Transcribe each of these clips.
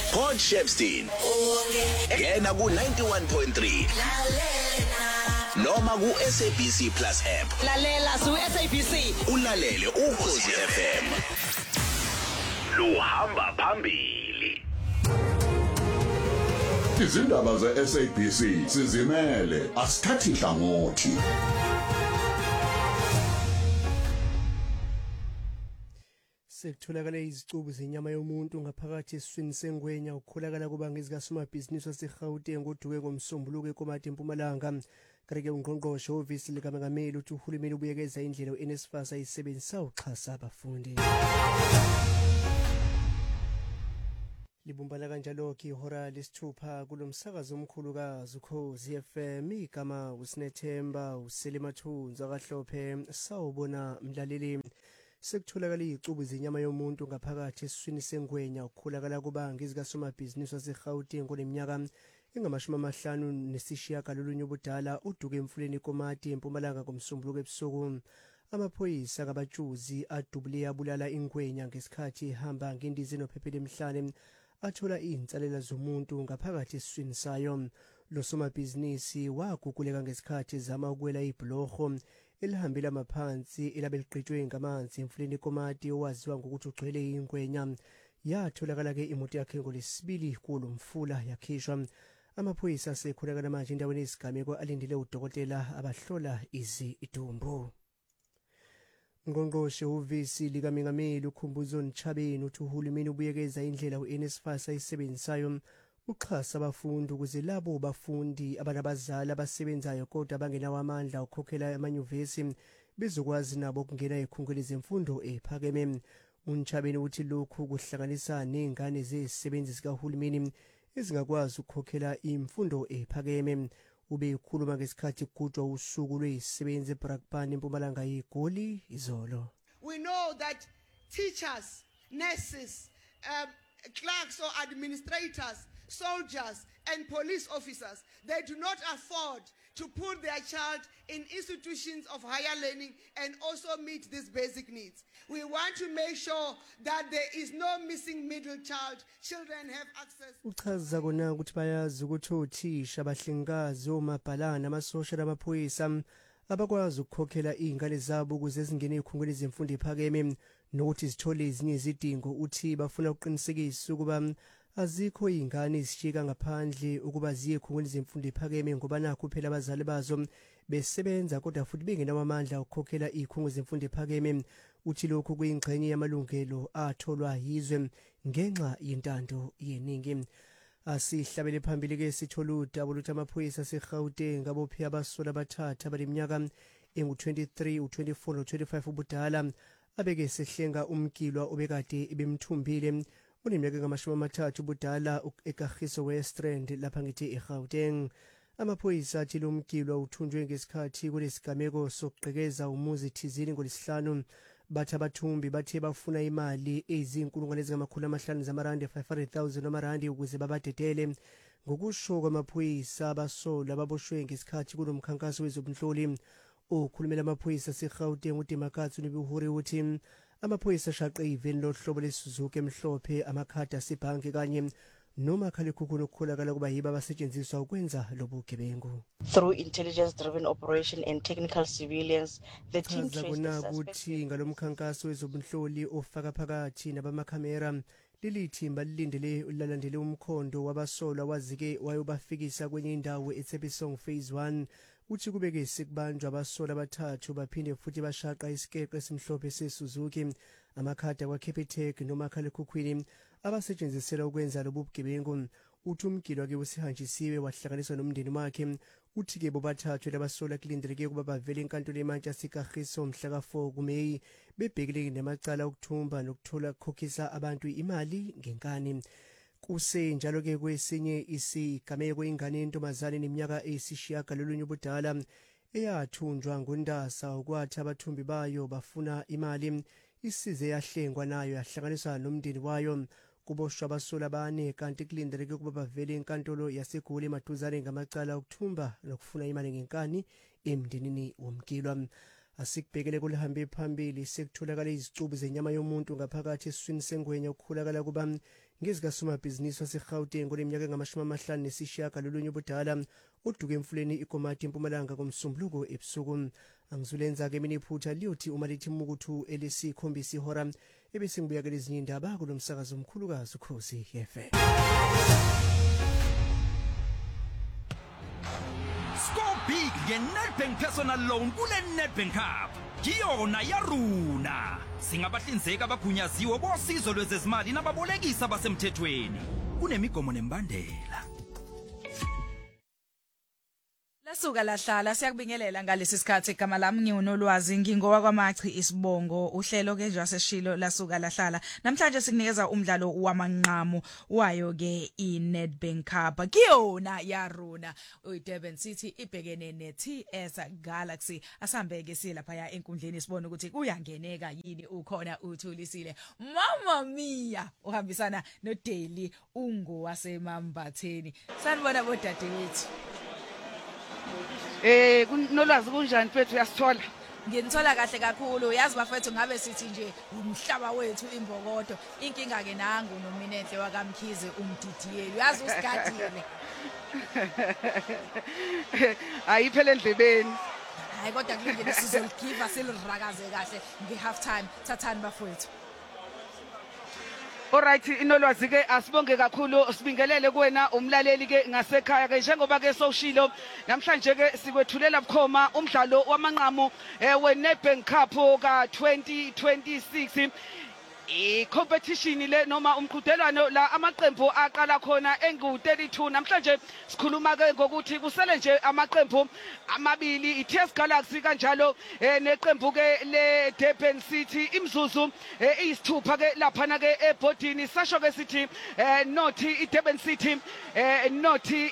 Port Shepstone yena ku 91.3 noma ku SABC Plus app. Lalela su SABC. Ulalele Ukhozi FM. Luhamba phambili. Izindaba ze-SABC sizimele asithathi hlangothi. Sekutholakala izicubu zenyama yomuntu ngaphakathi esiswini sengwenya ukukholakala kubanga izikasomabhizinisi waseGauteng ngoduke ngomsombuluko eKomati eMpumalanga. Kanti-ke ungqongqoshe wehhovisi likamengameli uthi uhulumeni ubuyekeza indlela uNSFAS ayisebenzisa uxhasa abafundi. Libumbana kanjalo-ke ihora lesithupha kulomsakazo omkhulukazi Ukhozi FM. Igama uSinethemba uSelimathunzi akahlophe sawubona mlaleli. Sekutholakala izicubu zenyama yomuntu ngaphakathi esiswini sengwenya ukukholakala kubanga izikasomabhizinisi waseGauteng koneminyaka engama-59 ubudala uduke emfuleni eKomati eMpumalanga ngomsombuluko ebusuku. Amaphoyisa kabatshuzi adubule abulala ingwenya ngesikhathi ehamba ngendiza enophephela emhlane athola izinsalela zomuntu ngaphakathi esiswini sayo. Lo somabhizinisi waguguleka ngesikhathi ezama ukuwela ibhuloho elihambela amaphansi elabe ligqitshwe ngamanzi emfuleni eKomati owaziwa ngokuthi ugcwele ingwenya. Yatholakala-ke imoto yakhe ngolesibili kulo mfula yakhishwa. Amaphoyisa asekhulekana manje endaweni yesigameko alindele udokotela abahlola izidumbu. Ngqongqoshe wehhovisi likamengameli uKhumbuzo Ntshabeni uthi uhulumeni ubuyekeza indlela uNSFAS ayisebenzisayo uxhasa abafundi ukuze labo bafundi abanabazali abasebenzayo kodwa abangenawo amandla okukhokhela amanyuvesi bezokwazi nabo ukungena ezikhungweni zemfundo ephakeme. uNtshabeni uthi lokhu kuhlanganisa nezingane zezisebenzi zikahulumeni ezingakwazi ukukhokhela imfundo ephakeme. Ube ukhuluma ngesikhathi kugujwa usuku lwezisebenzi eBrakpan eMpumalanga eGoli izolo. We know that teachers, nurses, clerks or administrators, soldiers and police officers, they do not afford to put their child in institutions of higher learning and also meet these basic needs. We want to make sure that there is no missing middle child. Children have access. Uchaza kona ukuthi bayazi ukuthi othisha abahlengikazi omabhalana amasosha namaphoyisa abakwazi ukukhokhela izingane zabo ukuze zingene ezikhungweni zemfundo ephakeme nokuthi zithole ezinye izidingo. Uthi bafuna ukuqinisekisa ukuba azikho izingane ezishika ngaphandle ukuba ziye ezikhungweni zemfundo ephakeme ngoba nakho phela abazali bazo besebenza kodwa futhi bengenawo amandla okukhokhela izikhungo zemfundo ephakeme. Uthi lokhu kuyingxenye yamalungelo atholwa yizwe ngenxa yentando yeningi. Asihlabele phambili-ke sithola udaba oluthi amaphoyisa aseGauteng abophe abasola abathathu abaneminyaka engu-23, u-24 no-25 ubudala abeke sehlenga umkilwa obekade bemthumbile oneminyaka engamashumi-30 ubudala eKagiso Westland lapha ngithi eGauteng. Amaphoyisa athi lo mkilwa uthunjwe ngesikhathi kulesigameko sokugqekeza umuzi thizini ngolesihlanu. Bathi abathumbi bathe bafuna imali eziyizinkulungwane zamarandi 500,000 amarandi ukuze babadedele. Ngokusho kwamaphoyisa abasola baboshwe ngesikhathi kunomkhankaso wezobunhloli. Okhulumela amaphoyisa aseGauteng uDemakatsi Nibuhuri uthi amaphoyisa ashaqe iveni lohlobo leSuzuki emhlophe amakhadi asebhanki kanye nomakhalekhukhwini okukholakala kuba yibo abasetshenziswa ukwenza lobu gebengu. Through intelligence-driven operation and technical surveillance, the team traced the suspect. Ngalomkhankaso wezobunhloli ofaka phakathi nabamakhamera leli thimba lilandele umkhondo wabasolwa wazike wayobafikisa kwenye indawo eThembisong phase 1. Uthi kubeke sekubanjwa abasola abathathu baphinde futhi bashaqa isikeqe esimhlophe seSuzuki amakhadi akwaCapitec nomakhalekhukhwini abasetshenzisela ukwenza lobu bugebengu. Uthi umgilwa-ke usihanjisiwe wahlanganiswa nomndeni wakhe. Uthi-ke bobathathu labasola kulindeleke ukuba bavele enkantolo eManchester eKagiso mhla ka-4 kuMeyi bebhekele namacala okuthumba nokuthola ukukhokhisa abantu imali ngenkani. Kusenjalo-ke kwesinye isigameko ingane yentombazane eneminyaka eyisishiyagalolunye ubudala eyathunjwa ngoNdasa ukwathi abathumbi bayo bafuna imali isize yahlengwa nayo yahlanganiswa nomndeni wayo. Kuboshwa abasola abane kanti kulindeleke ukuba bavele enkantolo yaseGoli emaduzane ngamacala okuthumba nokufuna imali ngenkani emndenini womkilwa. Asikubhekele kulihambe phambili sekutholakala izicubu zenyama yomuntu ngaphakathi esiswini sengwenya ukukhulakala kuba ngezikasomabhizinisi waseGauteng oneminyaka engama-59 ubudala oduke emfuleni ikomati empumalanga komsombuluko ebusuku. Angisulenza-ke mina iphutha liyothi uma lithi Mukuthu elisikhombisa ihora ebese ngibuyakela ezinye indaba kulo msakazo omkhulukazi Ukhozi FM. Score big nge-Nedbank Personal Loan kule Nedbank Cup. Kiyona yaruna. Singabahlinzeki abagunyaziwe bosizo lwezezimali nababolekisi abasemthethweni. Kunemigomo nembandela. Lasuka lahlala siyakubingelela ngalesi sikhathi igama lami ngiwunolwazi ngingowa kwaMachi Isibongo uhlelo ke nje waseshilo lasuka lahlala namhlanje sikunikeza umdlalo wamanqamu wayo ke iNedbank Cup kiyona yaruna uDurban City ibhekene neTS Galaxy asambeke silapha ya enkundleni sibone ukuthi kuyangeneka yini ukhona uthulisile mama mia uhambisana noDaily ungowaseMambatheni sanibona bodadewethu. Kunolwazi kunjani mfethu uyasithola? Nginithola kahle kakhulu yazi bafethu ngabe sithi nje umhlaba wethu imbokodo inkinga ke nangu nominenhle wakamkhize umdidiyeli yazi usigadile. Ayiphele endlebeni. Hayi kodwa kulungile sizoligiva silirakaze kahle ngehalf time thathani bafethu. Alright inolwazi ke asibonge kakhulu sibingelele kuwena umlaleli ke ngasekhaya ke njengoba ke soshilo namhlanje ke sikwethulela bukhoma umdlalo wamanqamu weNedbank Cup ka 2026 competition le noma umqhudelwano la amaqembu aqala khona engu32 namhlanje sikhuluma ke ngokuthi kusele nje amaqembu amabili iTS Galaxy kanjalo neqembu ke le Durban City imzuzu iyisithupha ke lapha na ke ebhodini sasho ke sithi nothi iDurban City nothi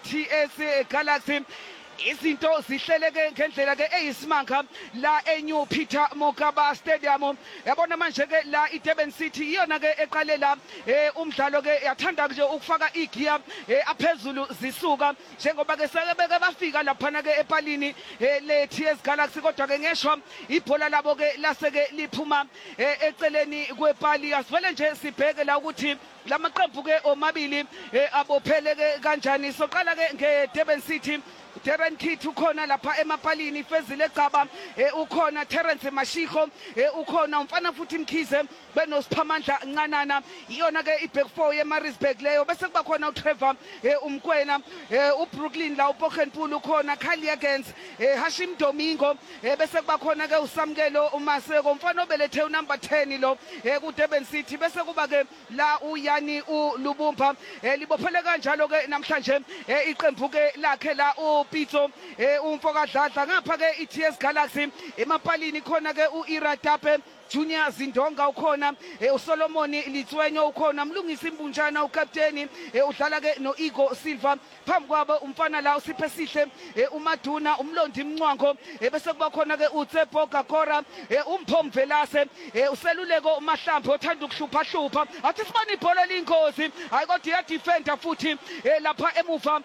iTS Galaxy izinto zihleleke ngendlela ke eyisimanga la eNew Peter Mokaba Stadium yabona manje ke la iDurban City iyona ke eqalela umdlalo ke yathanda nje ukufaka igear aphezulu zisuka njengoba ke sebeke bafika lapha na ke epalini le TS Galaxy kodwa ke ngeshwa ibhola labo ke laseke liphuma eceleni kwepali asivele nje sibheke la ukuthi lamaqembu ke omabili abopheleke kanjani soqala ke ngeDurban City Darren Kit ukhona lapha emapalini Fezile Gcaba ukhona Terence Mashiko ukhona umfana futhi Mkhize benosiphamandla ncanana iyona ke iback four yeMaritzburg leyo bese kuba khona uTrevor umkwena uBrooklyn la uPokhenpool ukhona Khaliagens Hashim Domingo bese kuba khona ke uSamkelo uMaseko umfana obelethe number 10 lo kuDurban City bese kuba ke la uYani uLubumba libophele kanjalo ke namhlanje iqembu ke lakhe la Pitso umfokadladla ngapha ke iTS Galaxy emapalini khona ke uIradape Junior Zindonga ukhona uSolomon Litswenyo ukhona Mlungisi Mbunjana ukapteni udlala ke noIgo Silva phambi kwabo umfana la usiphe sihle uMaduna umlondi Mncwango bese kuba khona ke uTsepo Gakora uMphomvelase useluleko uMahlambo othanda ukuhlupha hlupha athi sibani ibhola linkosi hayi kodwa iya defender futhi lapha emuva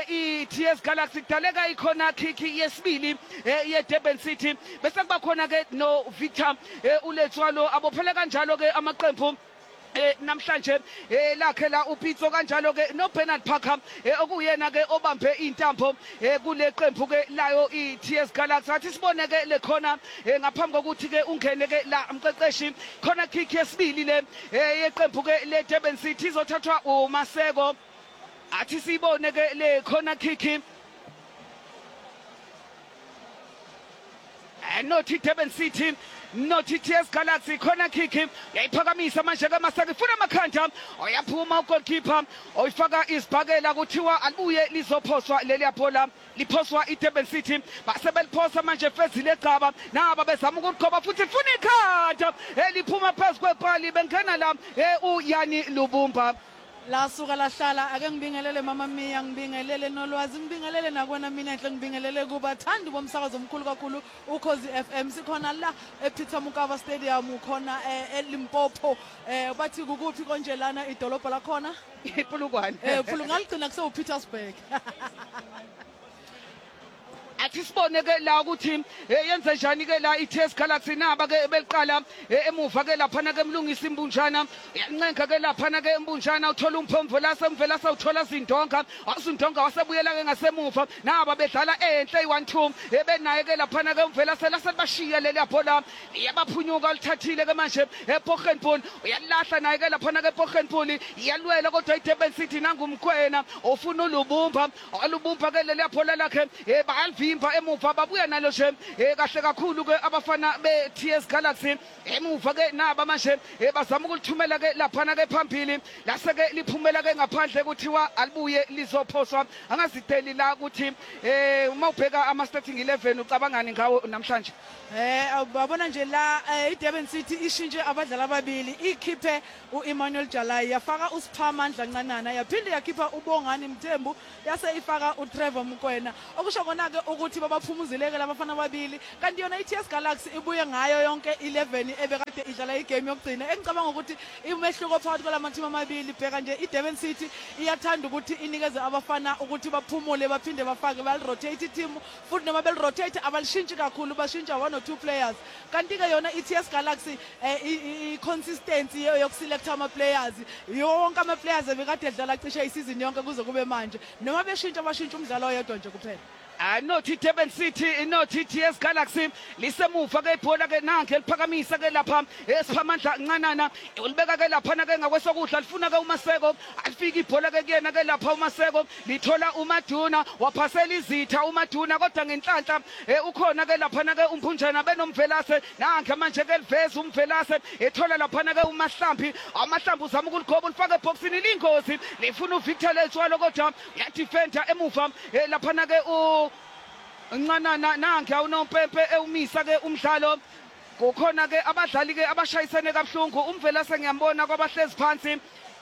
iTS Galaxy kudaleka ikhona kick yesibili yeDurban City bese kuba khona ke no Victor uletswalo abophele kanjalo ke amaqembu namhlanje lakhe la uPitso kanjalo ke no Bernard Parker okuyena ke obambe intambo kule qembu ke layo iTS Galaxy athi sibone ke lekhona ngaphambi kokuthi ke ungene ke la umqeqeshi khona kick yesibili le yeqembu ke le Durban City izothathwa uMaseko athi sibone ke le khona kick nothi Durban City nothi TS Galaxy khona kick yayiphakamisa manje ke Masaki funa amakhanda oyaphuma ugoalkeeper oyifaka isibhakela kuthiwa alibuye lizophoswa leli yaphola liphoswa iDurban City base beliphosa manje Fezile Gcaba naba bezama ukuqhoba futhi funa ikhanda eliphuma phezu kwepali bengena la uYani Lubumba lasuka lahlala ake ngibingelele mama Mia ngibingelele nolwazi ngibingelele nakwena mina enhle ngibingelele kubathandi bomsakazo omkhulu kakhulu Ukhozi FM sikhona la ePeter Mokaba Stadium ukhona eLimpopo bathi ukuphi konje lana idolobha la khona iPulukwane Pulungaligcina kuse uPetersburg athi sibone ke la ukuthi yenze njani ke la iTS Galaxy naba ke beliqala emuva ke lapha na ke mlungisa imbunjana yancenga ke lapha na ke imbunjana uthola umphomvo la semvelasa uthola Zindonga wasindonga wasebuyela ke ngasemuva naba bedlala enhle i1-2 benaye ke lapha na ke umvelasa lasebashiya leli yaphola yabaphunyuka lithathile ke manje ePorgenpool uyalahla naye ke lapha na ke Porgenpool iyalwela kodwa iDurban City nangumkwena ofuna ulubumba alubumba ke leli yaphola lakhe bayalvimba emuva babuya nalo nje kahle kakhulu ke abafana beTS Galaxy emuva ke naba manje bazama ukulithumela ke lapha na ke phambili lase ke liphumela ke ngaphandle kuthiwa alibuye lizophoswa angazideli la ukuthi uma ubheka ama starting 11 ucabangani ngawo namhlanje babona nje la iDurban City ishintshe abadlali ababili ikhiphe uEmmanuel Jalai yafaka uSiphamandla Ncanana yaphinde yakhipha uBongani Mthembu yase ifaka uTrevor Mkwena okusho kona ke ukuthi babaphumuzileke labafana ababili kanti yona iTS Galaxy ibuye ngayo yonke 11 ebekade idlala igame yokugcina engicabanga ukuthi imehluko phakathi kwalamathimi amabili bheka nje iDurban City iyathanda ukuthi inikeze abafana ukuthi baphumule baphinde bafake balirotate team futhi noma belirotate abalishintshi kakhulu bashintsha 1 or 2 players kanti ke yona iTS Galaxy consistency yokuselecta ama players yonke ama players ebekade edlala cishe isizini yonke kuze kube manje noma beshintsha bashintsha umdlalo oyedwa nje kuphela nothi Durban City nothi TS Galaxy lisemuva ke ibhola ke nange liphakamisa ke lapha Siphamandla Ncanana ulibeka ke lapha na ke ngakwesokudla lifuna ke uMaseko alifika ibhola ke kuyena ke lapha uMaseko lithola uMaduna waphasela izitha uMaduna kodwa ngenhlanhla ukhona ke lapha na ke umphunjana benomvelase nange manje ke liveza umvelase ethola lapha na ke uMahlambi amahlambi uzama ukuligoba ulifaka eboxini lingozi lifuna uVictor Letswalo kodwa yadefender emuva lapha na ke Ncanana nange awunompempe ewumisa ke umdlalo kukhona ke abadlali ke abashayisene kabuhlungu umvelase ngiyambona kwabahlezi phansi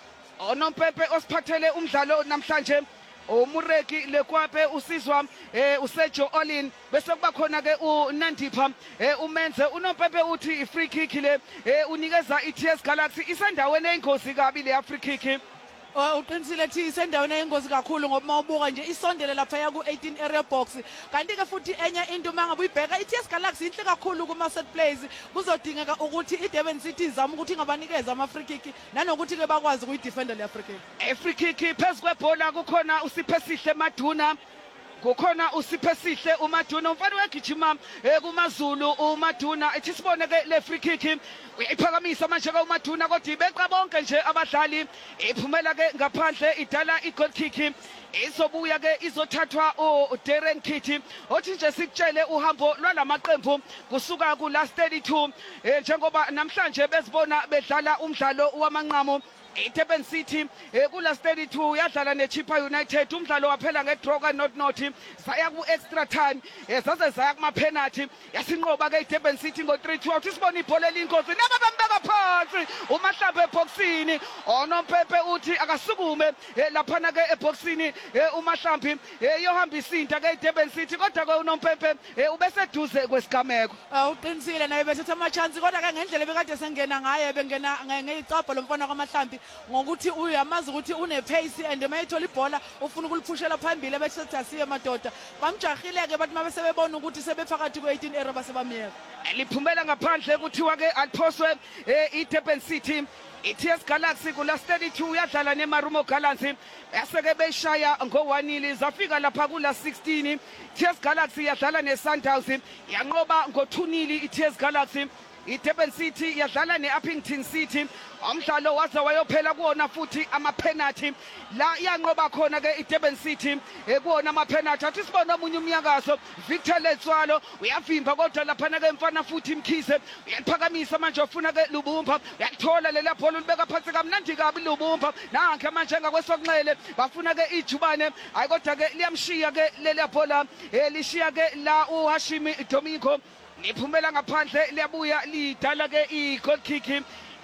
onompempe osiphathele umdlalo namhlanje uMureki Lekwape usizwa uSejo Olin bese kuba khona ke uNandipha umenze unompempe uthi ifree kick le unikeza iTS Galaxy isendaweni eyingozi kabi le free kick uqinisile thi isendaweni eyingozi kakhulu ngoba mawubuka nje isondele lapha ya ku18 area box kanti ke futhi enye into mangabe uyibheka iTS Galaxy inhle kakhulu kuma set plays kuzodingeka ukuthi iDurban City izama ukuthi ngabanikeza ama free kick nanokuthi ke bakwazi ukuyidefenda le free kick free kick phezulu kwebhola kukhona uSiphesihle Maduna kukhona uSiphesihle uMaduna umfana wegijima kumaZulu uMaduna ethi sibone ke le free kick uyayiphakamisa manje ke uMaduna kodwa ibeqa bonke nje abadlali iphumela ke ngaphandle idala igoal kick izobuya ke izothathwa uDarren Kitty othi nje sikutshele uhambo lwalamaqembu kusuka ku last 32 njengoba namhlanje bezibona bedlala umdlalo wamanqamu iDurban City kula 32 yadlala neChippa United umdlalo waphela ngedraw kaNot saya ku extra time zaze zaya kuma penalty yasinqoba ke iDurban City ngo3-2 uthi sibona ibhola elinkosi naba bambeka phansi uMahlambe eboxini onompempe uthi akasukume lapha na ke eboxini uMahlambi yohamba isinta ke iDurban City kodwa ke unompempe ubeseduze kwesigameko uqinisile naye bethatha ama chance kodwa ke ngendlela bekade sengena ngaye bengena ngecapha lomfana kwaMahlambi ngokuthi uyamazi ukuthi une pace and mayithola ibhola ufuna ukuliphushela phambili bethi asiye madoda bamjahileke bathi mabese bebona ukuthi sebephakathi kwe18 area basebamiyeka liphumela ngaphandle kuthiwa ke aliphoswe iDurban City iTS Galaxy ku last 32 yadlala neMarumo Gallants yaseke beshaya ngo1-0 zafika lapha ku last 16 iTS Galaxy yadlala neSundowns yanqoba ngo2-0 iTS Galaxy iDurban City yadlala neUppington City umdlalo waze wayophela kuona futhi ama penalty la yanqoba khona ke iDurban City kuona ama penalty athi sibona omunye umnyakazo Victor Letswalo uyavimba kodwa lapha ke mfana futhi Mkhize uyaliphakamisa manje ufuna ke Lubumba uyathola lela bhola ulibeka phansi kamnandi kabi Lubumba nanke manje ngakwesokunxele bafuna ke ijubane hayi kodwa ke liyamshiya ke lela bhola lishiya ke la uHashimi Domingo liphumela ngaphandle liyabuya lidala ke igoal kick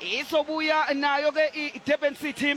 isobuya nayo ke iDurban City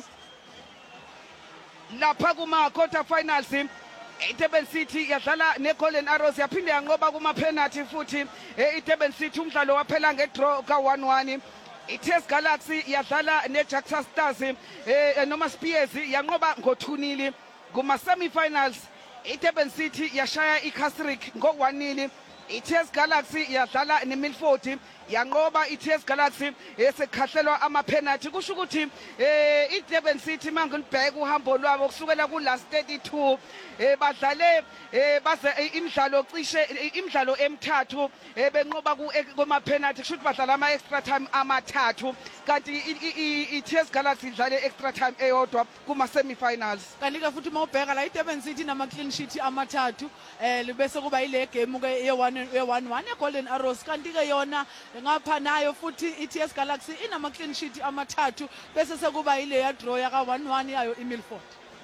lapha kuma quarter finals iDurban City yadlala neGolden Arrows yaphinde yanqoba kuma penalty futhi iDurban City umdlalo waphela ngedraw ka1-1 iTS Galaxy yadlala neJakarta Stars noma Spears yanqoba ngo2-0 kuma semi finals iDurban City yashaya iCasrick ngo-1-0. iTS Galaxy yadlala neMilford yanqoba iTS Galaxy esekhahlelwa ama-penalty. Kusho ukuthi iDurban City mangilibheka uhambo lwabo kusukela ku last 32 badlale baze imidlalo cishe imidlalo emithathu benqoba kuma-penalty. Kusho ukuthi badlala ama-extra time amathathu kanti iTS Galaxy idlale extra time eyodwa kuma-semi-finals. Kanti-ke futhi mawubheka la iDurban City nama-clean sheet amathathu bese kuba ile game-ke ye-1-1 ye-Golden Arrows. Kanti-ke yona ngapha nayo futhi iTS Galaxy inama-clean sheet amathathu bese sekuba ile ya-draw yaka-1-1 yayo iMilford.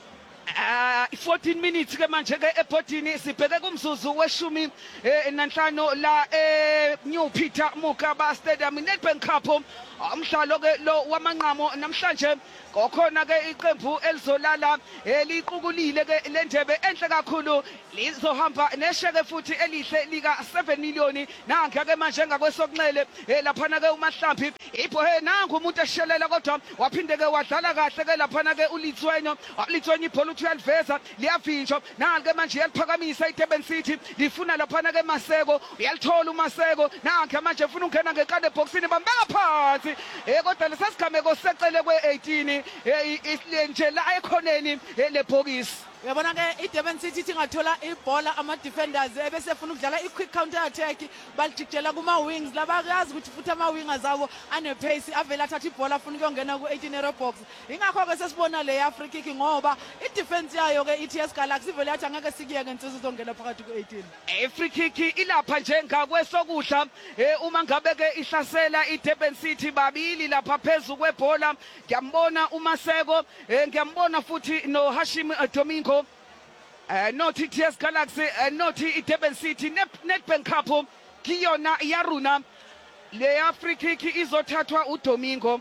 14 minutes ke manje ke ebhodini sibheke kumzuzu weshumi nanhlanu la New Peter Mokaba Stadium Nedbank Cup. Umdlalo ke lo wamanqamo namhlanje kokhona ke iqembu elizolala liqukulile ke lendebe enhle kakhulu lizohamba nesheke futhi elihle lika 7 million. Nanka ke manje ngakwesokunxele laphana ke uMahlambi ibhohe nangu umuntu eshelela kodwa waphinde ke wadlala kahle ke laphana ke uLithwenyo ibhola uthi uyaliveza liyavinjwa nanke manje yaliphakamisa iDurban City lifuna laphana ke Maseko uyalithola uMaseko nanke manje ufuna ungena ngeqande boxini bambeka phansi kodwa lesasigameko secele kwe18 nje la ekhoneni lebhokisi. Uyabona ke iDurban City ingathola ibhola ama-defenders bese funa ukudlala i-quick counter attack balijikela kuma-wings labayazi ukuthi futhi ama-wingers abo ane-pace avele athatha ibhola afuna ukuyongena ku-18 yard box. Ingakho-ke sesibona le ya-free kick ngoba i-defense yayo-ke iTS Galaxy ivele yathi angeke sikuyeke insizwe izongena phakathi ku-18. I-free kick ilapha nje ngakwesokudla uma ngabe-ke ihlasela iDurban City babili lapha phezu kwebhola. Ngiyambona uMaseko ngiyambona futhi noHashim Domingo. Not iTS Galaxy, not iDurban City, Nedbank Cup, kiyona yaruna, le free kick izothathwa uDomingo.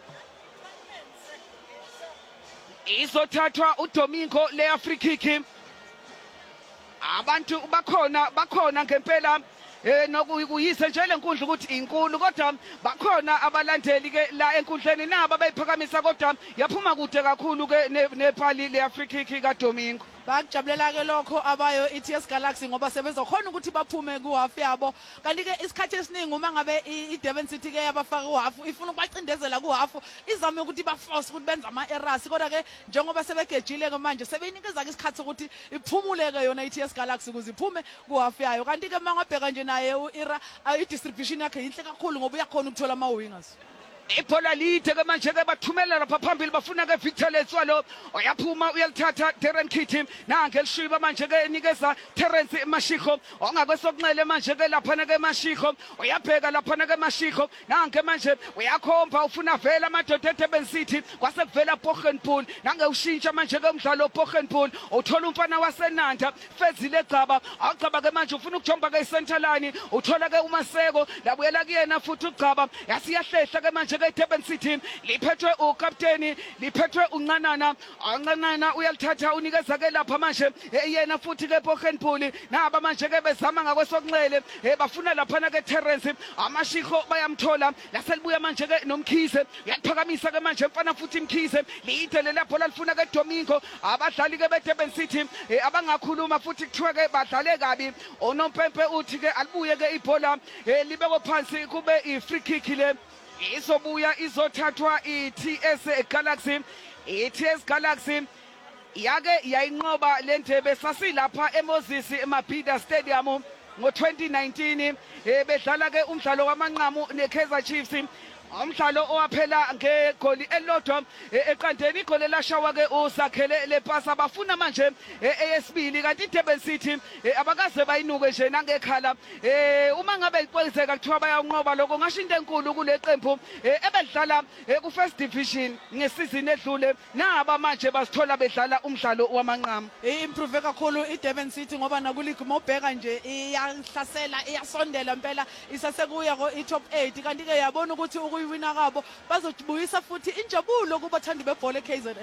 Izothathwa uDomingo le free kick. Abantu bakhona ngempela nokuyise nje lenkundla ukuthi inkulu kodwa bakhona abalandeli ke la enkundleni nabo bayiphakamisa kodwa yaphuma kude kakhulu ke nephali le Africa kick kaDomingo. Bakujabulela ke lokho abayo iTS Galaxy ngoba sebezokhona ukuthi baphume kuhalf yabo. Kanti ke isikhathi esiningi uma ngabe iDurban City ke yabafaka kuhalf ifuna ukubacindezela kuhalf izame ukuthi baforce ukuthi benze ama-errors kodwa ke njengoba sebegejile ke manje sebeyinikeza ke isikhathi ukuthi iphumule ke yona iTS Galaxy ukuze iphume kuhalf yayo. Kanti ke mangabheka nje naye uIra i-distribution yakhe yinhle kakhulu ngoba uyakhona ukuthola ama-wingers. Ibhola lide ke manje ke bathumela lapha phambili bafuna ke Victor Letswalo uyaphuma uyalithatha Terence Kitty nange elishiba manje ke enikeza Terence Mashiko ongakwesokunxele manje ke lapha ke Mashiko uyabheka lapha ke Mashiko nange manje uyakhomba ufuna vela amadoda eDurban City kwase kuvela Bochenpool nange ushintsha manje ke umdlalo Bochenpool uthola umfana waseNanda Fezile Gcaba awugcaba ke manje ufuna ukujomba ke center line uthola ke uMaseko labuyela kuyena futhi uGcaba yasiyahlehla ke manje iDurban City liphethwe ukapteni liphethwe unqanana uyalithatha unikeza ke lapha manje yena futhi ke Bochenpool naba manje ke bezama ngakwesokunxele bafuna lapha ke Terence Amashiko bayamthola laselibuya manje ke noMkhize uyaphakamisa ke manje mfana futhi Mkhize liyidele lapho lalifuna ke Domingo abadlali ke beDurban City abangakhuluma futhi kuthiwa ke badlale kabi uNompempe uthi ke alibuye ke ibhola libekwe phansi kube i-free kick le izobuya izothathwa iTS Galaxy. iTS Galaxy yake yayinqoba lendebe sasilapha eMoses eMabhida Stadium ngo2019 bedlala ke umdlalo wamanqamu neKaizer Chiefs. Umdlalo owaphela ngegoli elilodwa eqandeni igoli lashawa ke usakhele lepasa bafuna manje eyesibili kanti iDurban City abakaze bayinuke nje nangekhala uma ngabe iqwezeka kuthiwa bayanqoba lokho ngasho into enkulu kule qembu ebedlala ku first division ngesizini edlule naba manje basithola bedlala umdlalo wamanqamu. Improve kakhulu iDurban City ngoba nakuleague mawubheka nje iyahlasela iyasondela impela isasekuya ko-top 8 kanti ke yabona ukuthi uyiwina kabo bazobuyisa futhi injabulo kubathandi bebhola eKZN.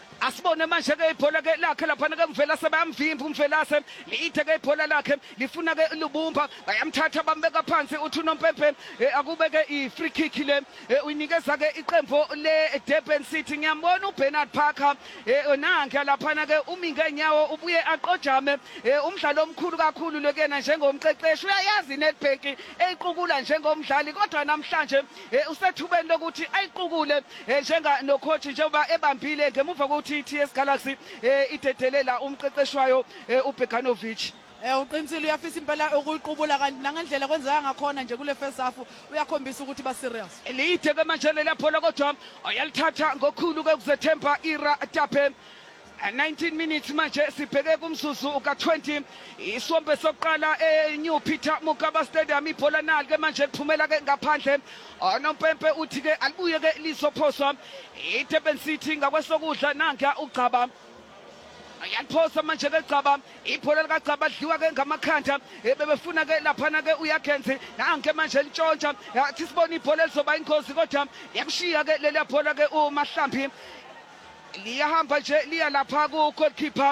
asibone manje ke ibhola ke lakhe lapha ke mvela sebamvimba umvelase liithe ke ibhola lakhe lifuna ke lubumba bayamthatha bambeka phansi uthi uNompempe akube ke i-free kick le uyinikeza ke iqembu le Durban City. Ngiyambona uBernard Parker nanke lapha ke umi ngenyawo ubuye aqojame umdlalo omkhulu kakhulu lokena njengomqeqeshi uyayazi Nedbank eyiqukula njengomdlali kodwa namhlanje usethubeni lokuthi ayiqukule njenga no coach njengoba ebambile ngemuva kokuthi TS Galaxy idedelela umqeqeshwayo uBekanovic. Uqinisile uyafisa impela ukuyiqubula kanti nangendlela kwenzeka ngakhona nje kule first half uyakhombisa ukuthi ba serious. Lide ke manje lapho kodwa ayalithatha ngokhulu ke kuzethemba Ira Tape. 19 minutes manje sibheke kumzuzu ka20 isombe sokuqala eNew Peter Mokaba Stadium ibhola nali ke manje kuphumela ke ngaphandle uNompempe uthi ke alibuye ke lizophoswa iDurban City ngakwesokudla nanka uGcaba ayaphosa manje ke Gcaba ibhola likaGcaba lidliwa ke ngamakhanda bebefuna ke laphana ke uyagenze nanke manje litshontsha yathi sibona ibhola lizoba inkosi kodwa yamshiya ke leli bhola ke uMahlambi liyahamba nje liya lapha ku goalkeeper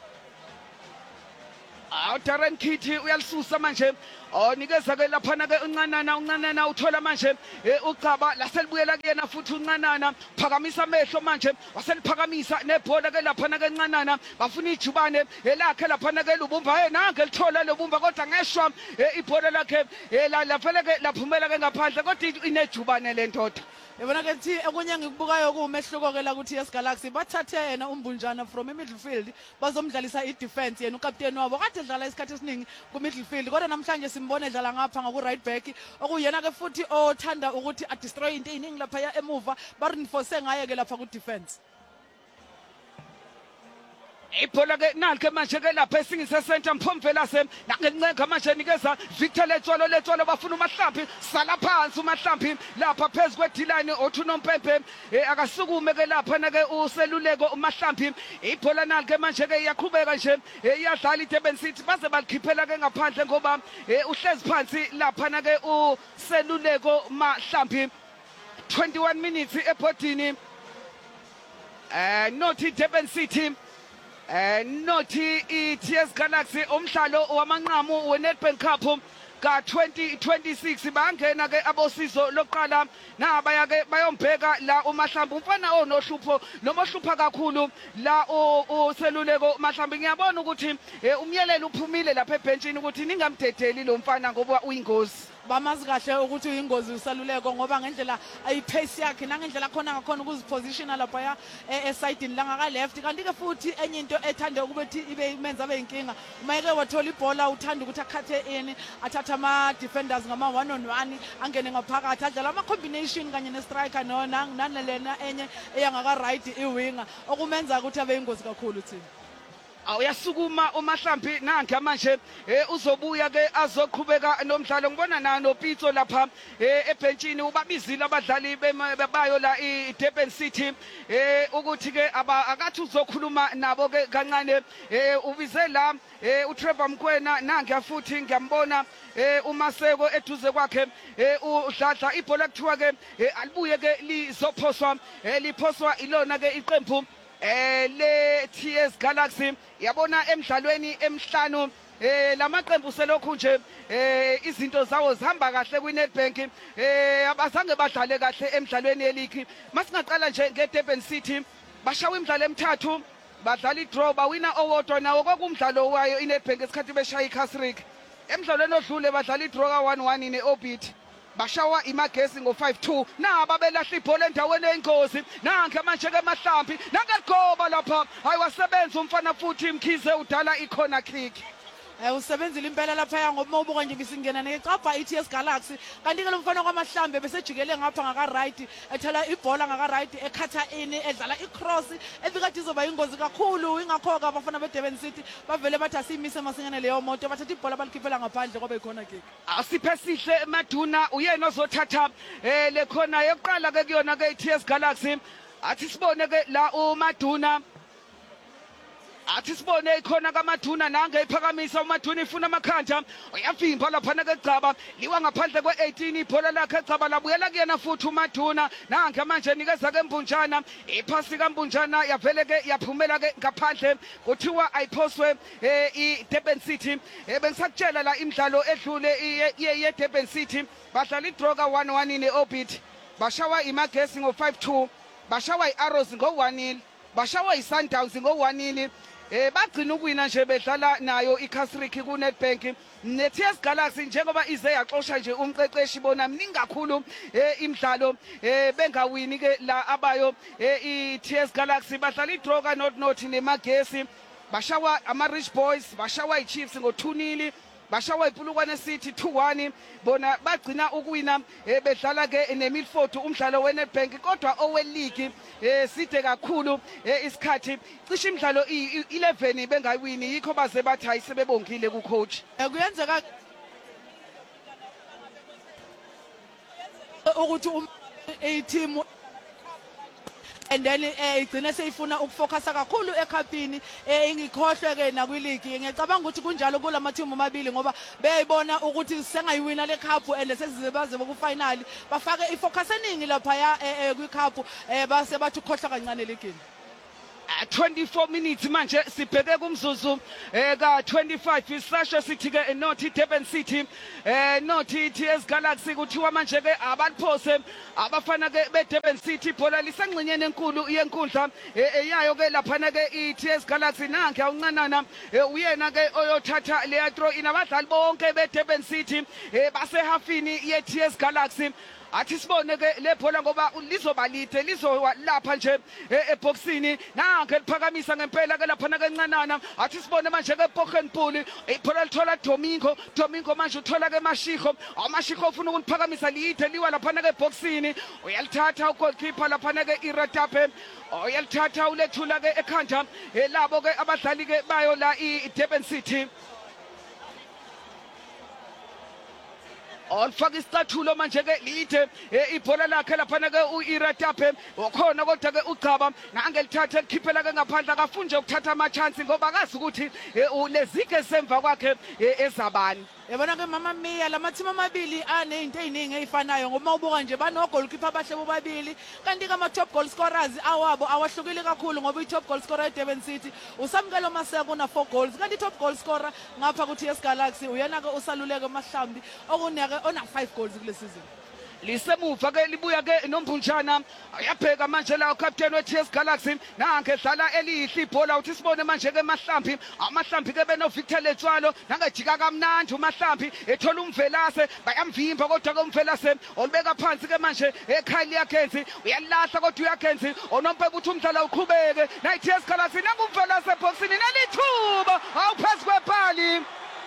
Darren Kitty uyalisusa manje onikeza ke laphana ke uncanana uthola manje uGcaba laselibuyela kuyena futhi uncanana phakamisa amehlo manje waseliphakamisa nebhola ke laphana ke uncanana bafuna ijubane lakhe laphana ke lubumba nange lithola lobumba kodwa ngeshwa ibhola lakhe lafele ke laphumela ke ngaphandle kodwa inejubane lendoda. Yabona ke thi okunye ngikubukayo kuumehluko ke la ku TS Galaxy bathathe yena uMbunjana from midfield bazomdlalisa i-defense yena ukapteni wabo kade dlala isikhathi esiningi ku midfield kodwa namhlanje simbone edlala ngapha ngaku right back okuyena ke futhi othanda ukuthi a destroy into eyiningi lapha emuva ba reinforce ngaye ke lapha ku defense. Ibhola ke nalke manje ke lapha esingise center Mphomvelase nangencenga manje nikeza Victor Letsholo bafuna uMahlambi sala phansi uMahlambi lapha phezulu kweDilane othi uNompempe akasukume ke lapha na ke useluleko uMahlambi ibhola nalke manje ke iyaqhubeka nje iyadlala iDurban City baze balikhiphela ke ngaphandle ngoba uhlezi phansi lapha na ke useluleko Mahlambi 21 minutes ebhodini nothi Durban City nothi iTS Galaxy umdlalo wamanqamu weNedbank Cup ka 2026 bangena ke abosizo loqala nabaya ke bayombheka la uMahlambi umfana onohlupho nomohlupha kakhulu la useluleko Mahlambi. Ngiyabona ukuthi umyelelo uphumile lapha ebenchini ukuthi ningamdedeli lo mfana ngoba uyingozi. Bamazi kahle ukuthi uyingozi usaluleko ngoba ngendlela ayipace yakhe nangendlela khona ngakhona ukuzipositiona lapha ya eside la ngaka left kanti ke futhi enye into ethande ukuthi ibe menza abe inkinga uma eke wathola ibhola uthanda ukuthi akhathe in athatha ama defenders ngama 1-on-1 angene ngaphakathi adlala ama combination kanye ne striker nanalena enye eyangaka right iwinger okumenza ukuthi abe ingozi kakhulu thina. Awuyasukuma uMahlambi nanke manje uzobuya ke azoqhubeka nomdlalo ngibona nano Pitso lapha ebenchini ubabizile abadlali bayo la iDurban City ukuthi ke akathi uzokhuluma nabo ke kancane ubize la uTrevor Mkwena nange futhi ngiyambona uMaseko eduze kwakhe udladla ibhola kuthiwa ke alibuye ke lizophoswa liphoswa ilona ke iqembu le TS Galaxy yabona emidlalweni emhlanu lamaqembu selokhu nje izinto zawo zihamba kahle kwiNedbank abazange badlale kahle emidlalweni yeleague. Masingaqala nje ngeDurban City bashawa imidlalo emithathu badlala idraw bawina owodwa nawo kwakumdlalo wayo iNedbank esikhathi beshaya iCasrick. Emidlalweni odlule badlala idraw ka1-1 neOrbit bashawa imagesi ngo5-2 naba belahla ibhola endaweni eyingozi nanke manje ke Mahlambi nangegoba lapha hayi wasebenza umfana futhi Mkhize udala icorner kick. Usebenzile impela lapha ngoba ubuka nje ngisingena necapha iTS Galaxy kanti ke lo mfana kwaMahlambi besejikele ngapha ngaka right ethala ibhola ngaka right ekhatha in edlala icross ebikathi izoba ingozi kakhulu ingakhoka abafana beDurban City bavele bathi asimise masinyane leyo moto bathatha ibhola balikhiphela ngaphandle ngoba ikhona kick. Asiphe sihle Maduna uyena ozothatha le khona yokuqala ke kuyona ke iTS Galaxy athi sibone ke la uMaduna athi sibone ikhona kaMaduna nange iphakamisa uMaduna ifuna amakhanda uyavimba laphana ke Gcaba liwa ngaphandle kwe18 ibhola lakhe Gcaba labuyela kuyena futhi uMaduna nange manje nikeza ke Mbunjana iphasi kaMbunjana yavele ke yaphumela ke ngaphandle kuthiwa ayiphoswe iDurban City bengisakutshela la imidlalo edlule yeDurban City badlala iDroga 1-1 neOrbit bashawa iMagesi ngo5-2 bashawa iArrows ngo1-0 bashawa iSundowns ngo1-0 bagcina ukuwina nje bedlala nayo iCasrick kuNetbank neTS Galaxy njengoba ize yaxoxa nje umqeqeshi bona mningi kakhulu imidlalo bengawini ke la abayo iTS Galaxy badlala iDroga not neMagesi bashawa ama-Rich Boys bashawa iChiefs ngo2-0 bashawa iPulukwane City 2-1 bona bagcina ukuwina bedlala ke neMilford umdlalo weNetbank kodwa oweleague side kakhulu isikhathi cishe imidlalo 11 bengayiwini yikho baze bathi ayisebebongile ku coach kuyenzeka ukuthi team and then igcine seyifuna ukufocusa kakhulu ekhapini ingikhohlwe ke nakwiligi ngiyacabanga ukuthi kunjalo kulamateam amabili ngoba beyibona ukuthi sengayiwina le cup and sesizebaze ku final bafake ifocus eningi lapha kwi cup base bathi ukhohlwa kancane ligini 24 minutes manje sibheke kumzuzu ka 25 isasho sithi ke not Durban City not TS Galaxy kuthiwa manje ke abaliphose abafana ke beDurban City ibhola lisengcinyeni enkulu yenkundla eyayo ke laphana ke iTS Galaxy nanke awuncanana uyena ke oyothatha le throw inabadlali bonke beDurban City basehafini yeTS Galaxy athi sibone ke lebhola ngoba lizobalide lizolapha nje eboxini nange liphakamisa ngempela ke lapha ke encanana athi sibone manje ke Bogenpool ibhola lithola Domingo manje uthola ke Mashiko amashiko ufuna ukuliphakamisa lide liwa lapha ke eboxini uyalithatha ugoalkeeper lapha ke iRatape uyalithatha ulethula ke ekhanda labo ke abadlali ke bayo la iDurban City olfaka isicathulo manje ke lide ibhola lakhe lapha ke uIratape ukhona kodwa ke uGcaba nange lithathe likhiphela ke ngaphandle akafunje ukuthatha ama chance ngoba akazi ukuthi ulezike semva kwakhe ezabani yabona ke mama Mia lamathima amabili anezinto eziningi ezifanayo ngoba ubuka nje bano goalkeeper abahle bobabili kanti ama top goal scorers awabo awahlukile kakhulu ngoba i-top goal scorer eDurban City uSamkelo Maseko una 4 goals kanti top goal scorer ngapha ku TS Galaxy uyena ke usaluleke Mahlambi okuneke ona 5 goals kule season lisemuva ke libuya ke noMbunjana uyabheka manje la uCaptain weTS Galaxy nange dlala elihle ibhola uthi sibone manje ke amahlambi ke beno Victor Letshwalo nangejika kamnandi uMahlambi ethola umvelase bayamvimba kodwa ke umvelase olibeka phansi ke manje ekhali yakenzi uyalahla kodwa uyakenzi onompebe uthi umdlalo uqhubeke na iTS Galaxy nangumvelase eboxini nelithuba awuphezu kwebhali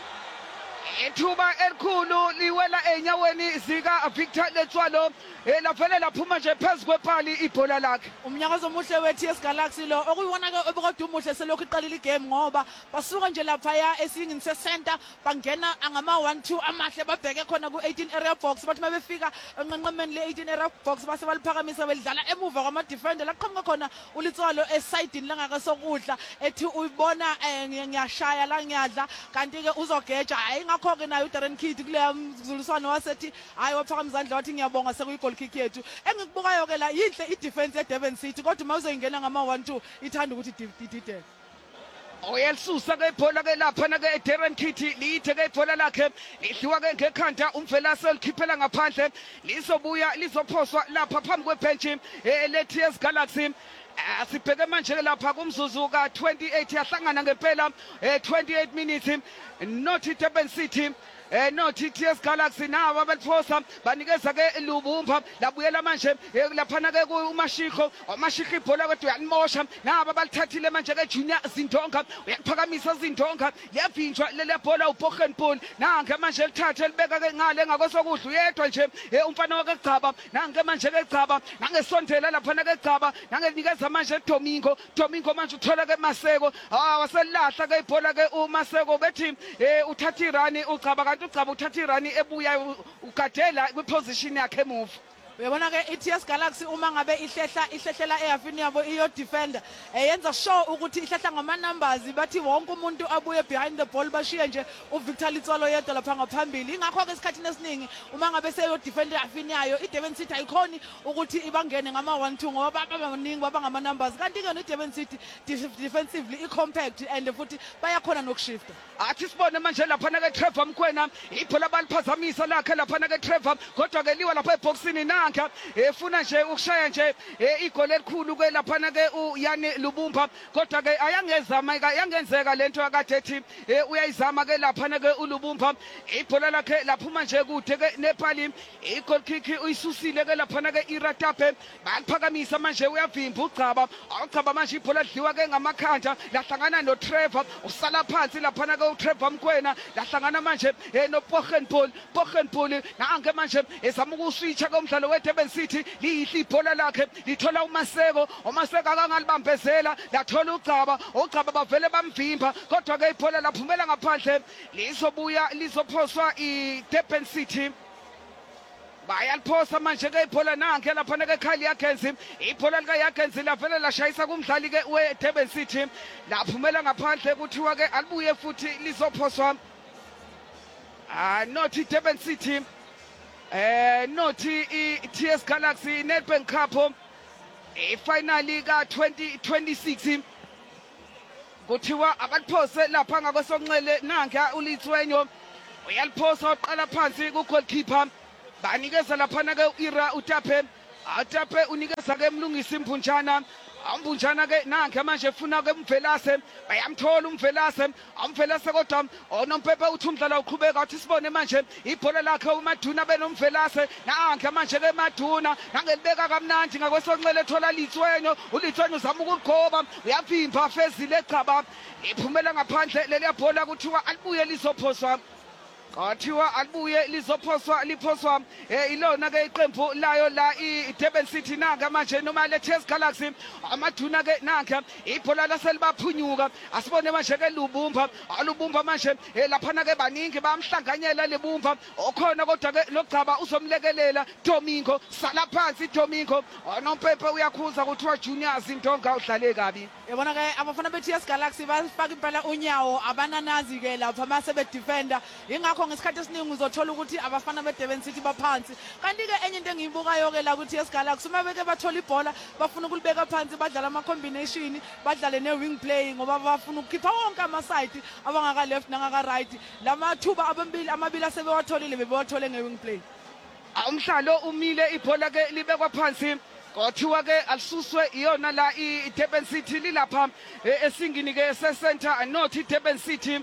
ithuba elikhulu liwela enyaweni zika Victor Letshwalo lavele laphuma nje phezu kwebhali ibhola lakhe umnyakazo omuhle weTS Galaxy lo okuyiwona ke obekade umuhle selokhu iqalile igame ngoba basuka nje lapha esingini center bangena angama 1-2 amahle babheke khona ku18 area box bathi mabefika enqenqemeni le18 area box base baliphakamisa bedlala emuva kwama defender laqhamuka khona uLetswalo esidini langaka sokudla ethi uyibona ngiyashaya la ngiyadla kanti ke uzogeja hayi ngakho ke nayo uDarren Kid kule mzuliswano wasethi hayi waphakamisa izandla wathi ngiyabonga sekuyi kick yethu engikubukayo ke la yinhle idefense eDurban City kodwa mawuzoyingena ngama 1-2 ithanda ukuthi didide oyelisusa ke ibhola ke lapha ke eDarren Kitty lithe ke ibhola lakhe lidliwa ke ngekhanda umvelase likhiphela ngaphandle lizobuya lizophoswa lapha phambi kwebench leTS Galaxy asibheke manje ke lapha kumzuzu ka 28 yahlangana ngempela 28 minutes not Durban City no TS Galaxy nawo abeliphosa banikeza ke Lubumba labuyela manje laphana ke uMashiko ibhola kodwa uyanimosha nabo balithathile manje ke Junior Zindonga uyaphakamisa Zindonga liyavinjwa lele bhola uBogenpool nange manje lithathe libeka ke ngale ngakosokudla uyedwa nje umfana wake Gcaba nange manje ke Gcaba nangesondela laphana ke Gcaba nange nikeza manje Domingo manje uthola ke Maseko waselahla ke ibhola ke uMaseko bethi uthatha irani uGcaba uCaba uthatha irani ebuya ugadela kwiposition yakhe emuva uyabona ke iTS Galaxy uma ngabe ihlehlela ehafini yabo iyo defender yenza sure ukuthi ihlehla ngama numbers bathi wonke umuntu abuye behind the ball bashiye nje uVictor Litsolo yedwa lapha ngaphambili ingakho ke isikhathi esiningi uma ngabe seyo defender ehafini yayo iDurban City ayikhoni ukuthi ibangene ngama 1-2 ngoba babaningi babangama numbers kanti ke noDurban City defensively i-compact and futhi bayakhona nokushifta athi sibone manje lapha ke Trevor Mkwena ibhola baliphazamisa lakhe lapha ke Trevor kodwa ke liwa lapha eboxini nanka efuna nje ukushaya nje igoli elikhulu ke lapha ke uYani Lubumba kodwa ke ayangenzeka lento akade ethi uyayizama ke lapha ke uLubumba ibhola lakhe laphuma nje kude ke nePali igoal kick uyisusile ke lapha ke iRatape baliphakamisa manje uyavimba ucaba manje ibhola lidliwa ke ngamakhanda lahlangana noTrevor usala phansi lapha ke uTrevor Mkwena lahlangana manje noPochenpool nange manje ezama ukuswitcha komdlalo weDurban City liyihle ibhola lakhe lithola uMaseko akangalibambezela lathola ucaba bavele bamvimba kodwa ke ibhola laphumela ngaphandle lizophoswa iDurban City bayaliphosa manje ke ibhola nanke lapha ke Khali Yagenzi ibhola lika Yagenzi lavele lashayisa kumdlali ke weDurban City laphumela ngaphandle kuthiwa ke alibuye futhi lizophoswa not iDurban City not iTS Galaxy Nedbank Cup finally ka 2026 kuthiwa abaliphose lapha ngakwesonxele nanka uLitswenyo uyaliphosa uqala phansi ku goalkeeper banikeza lapha ke uIra uTape unikeza ke Mlungisi Mpunjana Ambunjana ke nanke manje ufuna ke uMvelase bayamthola uMvelase kodwa onompepe uthi umdlalo uqhubeka uthi sibone manje ibhola lakhe uMaduna benomvelase nanke manje ke Maduna nangelibeka kamnandi ngakwesonxele ethola Litswenyo uLitswenyo uzama ukuligoba uyavimba fezile ecaba iphumela ngaphandle leli bhola kuthiwa alibuye lizophoswa Kathiwa alibuye liphoswa ilona ke iqembu layo la iDurban City nanga manje noma leTS Galaxy amaduna ke nanga ibhola laselibaphunyuka asibone manje ke Lubumba manje lapha ke baningi bamhlanganyela lebumba okhona kodwa ke logcaba uzomlekelela Domingo sala phansi Domingo onompepe uyakhuza kuthiwa Junior Zindonga udlale kabi yabona ke abafana beTS Galaxy bafaka impela unyawo abananazi ke lapha mase be defender ingakho ngesikhathi esiningi uzothola ukuthi abafana beDurban City baphansi kanti ke enye into engiyibukayo ke la kuTS Galaxy uma beke bathola ibhola bafuna ukulibeka phansi badlala ama combination badlale ne wing play ngoba bafuna ukukhipha wonke ama side abangaka left nangaka right lamathuba amabili asebewatholile bebewathole nge wing play umhlalo umile ibhola ke libekwa phansi Kothiwa ke alisuswe iyona la iDurban City lilapha esingini ke se-center not iDurban City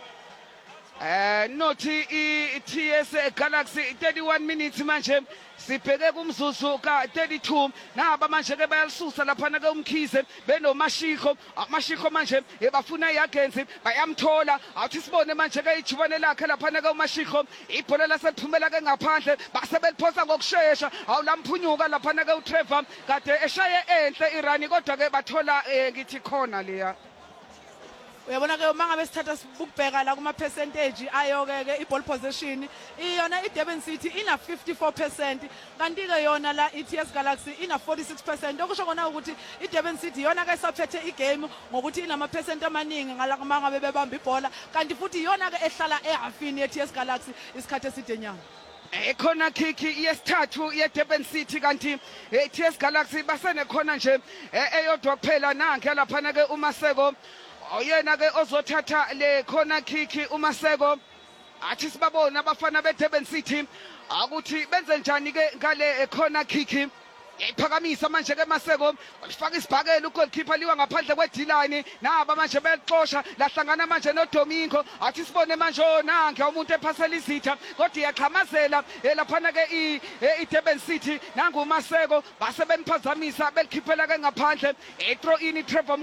not iTS Galaxy 31 minutes manje sibheke kumzuzu ka 32 naba manje ke bayalisusa lapha ke uMkhize benomashiko amashiko manje bafuna iAgency bayamthola awuthi sibone manje ke ijubane lakhe lapha ke umashiko ibhola lasephumela ke ngaphandle basebeliphosa ngokusheshsha awulamphunyuka lapha ke uTrevor kade eshaye enhle irani kodwa ke bathola ngithi khona leya uyabona ke uma ngabe sithatha ukubheka la kuma percentage ayo ke iball possession iyona iDurban City ina 54% kanti ke yona la iTS Galaxy ina 46% okusho kona ukuthi iDurban City yona ke saphethe igame ngokuthi inama percent amaningi ngala kuma ngabe bebamba ibhola kanti futhi yona ke ehlala ehafini yeTS Galaxy isikhathi eside nyanga ekhona kick yesithathu yeDurban City kanti iTS Galaxy basene khona nje eyodwa kuphela nanke lapha ke uMaseko oyena ke ozothatha le corner kick uMaseko athi sibabona abafana beDurban City ukuthi benze njani ke ngale corner kick iphakamisa manje ke Maseko ulifaka isibhakela ugoalkeeper liwa ngaphandle kweD-line naba manje bexosha lahlangana manje noDomingo athi sibone manje nanke umuntu ephasela izitha kodwa iyaqhamazela lapha ke iDurban City nangu Maseko base beniphazamisa belikhiphela ke ngaphandle throw in Trevor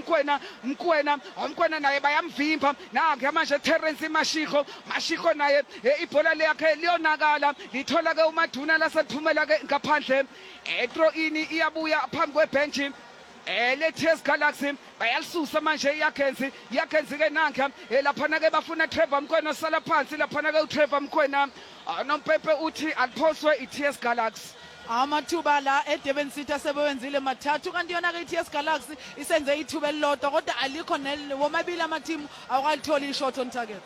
Mkwena naye bayamvimba nanke manje Terence Mashiko naye ibhola yakhe liyonakala lithola ke uMaduna lasephumela ke ngaphandle throw ini iyabuya phambi kwebench leTS Galaxy bayalisusa manje iyagenzi ke nanka lapha ke bafuna Trevor Mkwena sala phansi lapha ke uTrevor Mkwena nompepe uthi aliphoswe iTS Galaxy amathuba la eDurban City asebewenzile mathathu kanti yona ke iTS Galaxy isenze ithuba elilodwa kodwa alikho womabili amathimu awukalitholi ishot on target.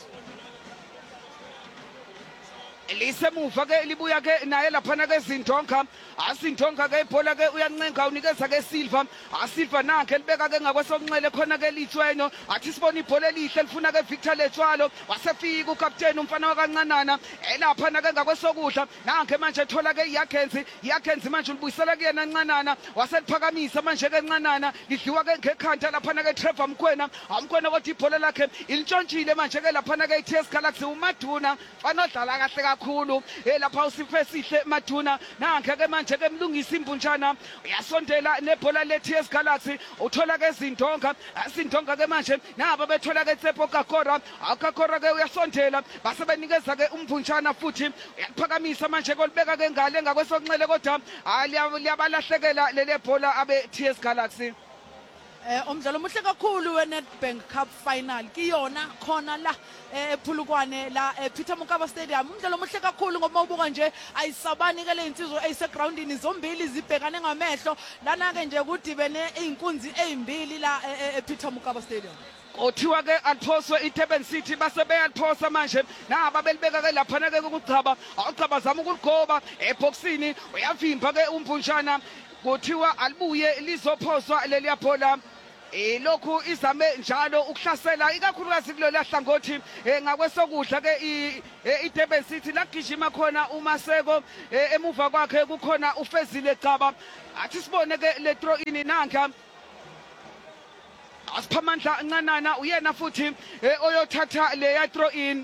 Lisemuva ke libuya ke naye laphana ke Zindonga asindonga ke ibhola ke uyancenga unikeza ke Silva asilva nakhe libeka ke ngakwesokunxele khona ke Litsweno athi sibona ibhola elihle lifuna ke Victor Letswalo wasefika uCaptain umfana wakancanana elaphana ke ngakwesokudla nakhe manje ethola ke iyakenzi manje ulibuyisela kuyena ncanana waseliphakamisa manje ke ncanana lidliwa ke ngekhanda laphana ke Trevor Mkwena amkwena kodwa ibhola lakhe ilitshontshile manje ke laphana ke iTS Galaxy uMaduna mfana odlala kahle kakhulu lapha usife sihle Maduna nanke ke manje ke mlungisa imbunjana uyasondela nebhola leTS Galaxy uthola ke Zindonga ke manje naba bethola ke Tsepo Kakora akakora ke uyasondela base benikeza ke umbunjana futhi uyaphakamisa manje kolibeka ke ngale ngakwesokunxele kodwa liyabalahlekela lele bhola abe TS Galaxy. Umdlalo omuhle kakhulu weNedbank Cup final kiyona khona la ephulukwane la Peter Mokaba Stadium. Umdlalo omuhle kakhulu ngoba ubuka nje ayisabani ke leinsizwe eyisegroundini zombili zibhekane ngamehlo lana ke nje kudibene izinkunzi ezimbili la ePeter Mokaba Stadium. Othiwa ke aphoswe iDurban City base beyaphosa manje naba belibeka ke laphana ke ukuchaba awuchaba zama ukuligoba eboxini uyavimba ke umbunjana kuthiwa alibuye lizophoswa leli yaphola lokhu izame njalo ukuhlasela ikakhulukazi kulolu hlangothi ngakwesokudla ke iDurban City lagijima khona uMaseko emuva kwakhe kukhona uFezile Gcaba athi sibone ke le throw in nanka asiphamandla ncanana uyena futhi oyothatha le ya throw in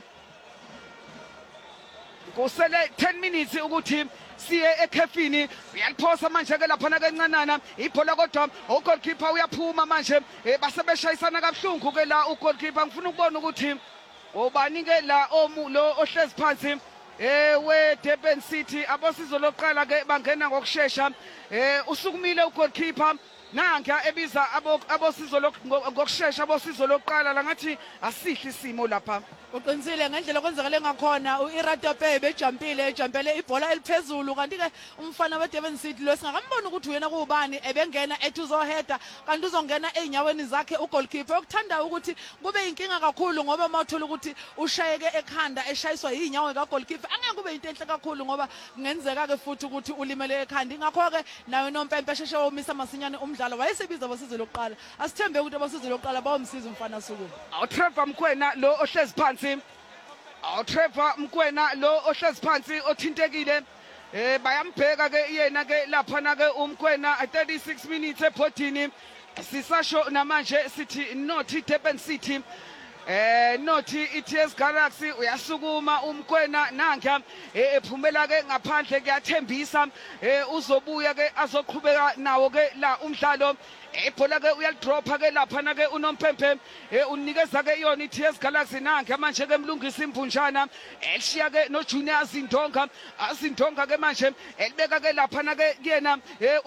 kusele 10 minutes ukuthi siye ekhefini uyaliphosa manje ke laphana kancanana ibhola kodwa ugoalkeeper uyaphuma manje basebeshayisana kabuhlungu ke la ugoalkeeper ngifuna ukubona ukuthi ubani ke la lo ohlezi phansi weDurban City abosizo lokuqala ke bangena ngokusheshsha usukumile ugoalkeeper nanka ebiza abosizo ngokusheshsha abosizo lokuqala la ngathi asihle isimo lapha uqinisile ngendlela okwenzakale ngakhona uIratope bejumpile ibhola eliphezulu kanti ke umfana weDurban City lo singakambona ukuthi uyena kubani ebengena ethi uzoheda kanti uzongena einyaweni zakhe ugoalkeeper okuthanda ukuthi kube inkinga kakhulu ngoba mawuthola ukuthi ushayeke ekhanda eshayiswa inyawo kagoalkeeper angeke kube into enhle kakhulu ngoba kungenzeka ke futhi ukuthi ulimele ekhanda ingakho ke nayo nompempe sheshe womisa masinyane umdlalo wayesebiza abosizo lokuqala asithembe ukuthi abosizo lokuqala bawumsiza umfana suku Trevor Mkwena lo ohlezi phansi Trevor Mkwena lo ohlezi phansi othintekile bayambheka ke yena ke laphana ke uMkwena 36 minutes ebhodini sisasho namanje sithi not Durban City not iTS Galaxy uyasukuma uMkwena nanka ephumela ke ngaphandle kuyathembisa uzobuya ke azoqhubeka nawo ke la umdlalo ibhola ke uyalidropha ke laphana ke unompempe unikeza ke yona iTS Galaxy nanke manje ke mlungisa imbunjana elishiya ke noJunior Zindonga ke manje elibeka ke laphana ke kuyena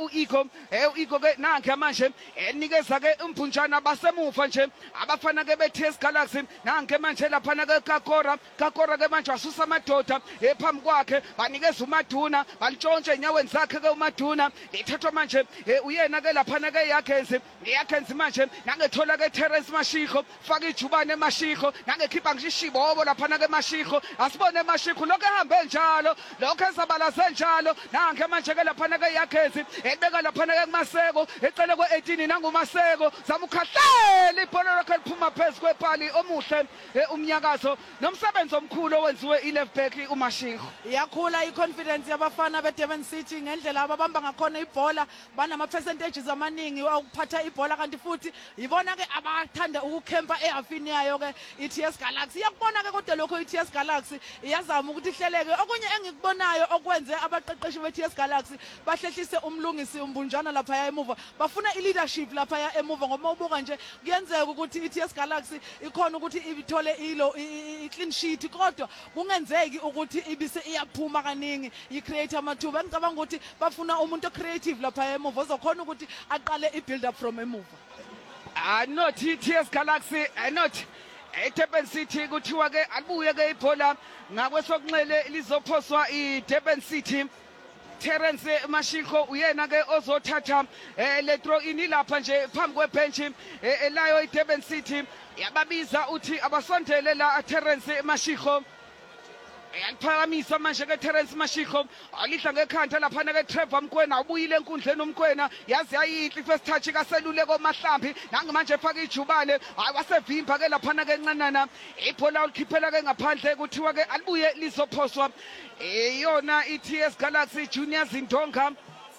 uIgo ke nanke manje enikeza ke imbunjana basemuva nje abafana ke beTS Galaxy nanke manje laphana ke Kakora ke manje wasusa amadoda ephambi kwakhe banikeza uMaduna balitshontshe enyaweni zakhe ke uMaduna lithathwa manje uyena ke laphana ke yakhe manje nangethola ke Terence Mashiko faka ijubane Mashiko nangekhipha ngisho ishibobo laphana ke Mashiko asibone Mashiko lokho ehambe njalo lokho ezabalaze njalo nange manje ke laphana ke yakhe ebeka laphana ke kuMaseko ecele kwe18 nanguMaseko zama ukhahlela ibhola lakhe liphuma phezulu kwepali omuhle umnyakazo nomsebenzi omkhulu owenziwe ileft back uMashiko iyakhula iconfidence yabafana beDurban City ngendlela ababamba ngakhona ibhola banama percentages amaningi ukuphatha ibhola kanti futhi yibona ke abathanda ukukhempa ehafini yayo ke iTS Galaxy iyakubona ke kodwa lokho iTS Galaxy iyazama ukuthi ihleleke okunye engikubonayo okwenze abaqeqeshi beTS Galaxy bahlehlise umlungisi umbunjana lapha emuva bafuna ileadership lapha emuva ngoba ubuka nje kuyenzeka ukuthi iTS Galaxy ikhona ukuthi ithole clean sheet kodwa kungenzeki ukuthi ibise iyaphuma kaningi icreate amathuba ngicabanga ukuthi bafuna umuntu creative lapha emuva ozokhona ukuthi aqale build up from emuva not TS Galaxy not eDurban City kuthiwa ke alibuye ke ibhola ngakwesokunxele lizophoswa iDurban City Terence Mashiko uyena ke ozothatha le throw in lapha nje phambi kwebench elayo iDurban City yababiza uthi abasondele la Terence Mashiko Yalphakamisa manje ke Terence Mashiko alihla ngekhanda lapha ke Trevor Mkwena ubuyile enkundleni uMkwena yazi ayinhle first touch kaseluleko Mahlambi nange manje efaka ijubane wasevimba ke lapha ke nqanana ibhola ulikhiphela ke ngaphandle kuthiwa ke alibuye lizophoswa yona iTS Galaxy Junior Zindonga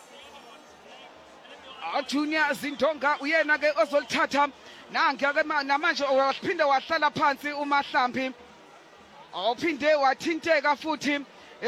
Junior Zindonga uyena ke ozolithatha nange ke namanje waphinde wahlala phansi uMahlambi awuphinde wathinteka futhi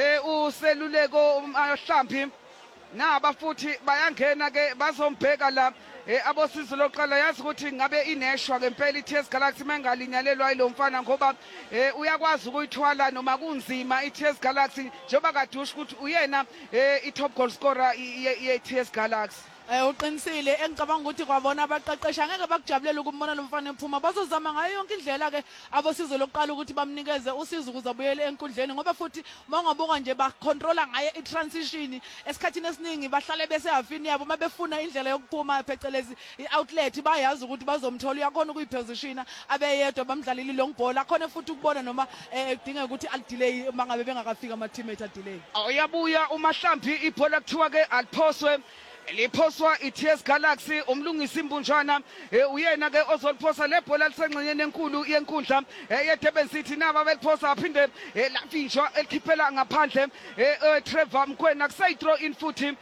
useluleko Mahlambi naba futhi bayangena ke bazombheka la abosizo loqala yazi ukuthi ngabe ineshwa ngempela iTS Galaxy mangalinyalelwa lo mfana ngoba uyakwazi ukuyithwala noma kunzima iTS Galaxy njengoba kadusha ukuthi uyena iTop goal scorer yeTS Galaxy uqinisile engicabanga ukuthi kwabona abaqeqesha ngeke bakujabulela ukumbona lo mfana ephuma bazozama ngayo yonke indlela ke abosizo lokuqala ukuthi bamnikeze usizo ukuze abuyele enkundleni ngoba futhi mangabuka nje bacontrola ngaye itransition esikhathini esiningi bahlale bese hafini yabo mabefuna indlela yokuphuma phecelezi ioutlet bayazi ukuthi bazomthola uyakhona ukuyipositiona abeyedwa bamdlalile long ball akhona futhi ukubona noma edinga ukuthi alidelay mangabe bengakafika ama teammate adelay uyabuya uMahlambi ibhola kuthiwa ke aliphoswe liphoswa iTS Galaxy umlungisi imbunjana uyena ke ozoliphosa lebhola lisengxenyeni enkulu yenkundla yeDurban City naba beliphosa aphinde lavinjwa elikhiphela ngaphandle Trevor Mkwena kusayithrow in futhi